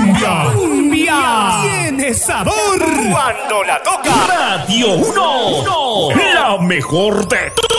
Cumbia tiene sabor cuando la toca Radio 1, la mejor de